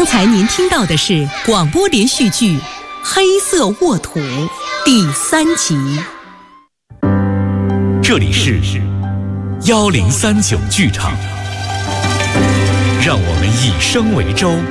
刚才您听到的是广播连续剧《黑色沃土》第3集。 这里是1039剧场，让我们以声为舟，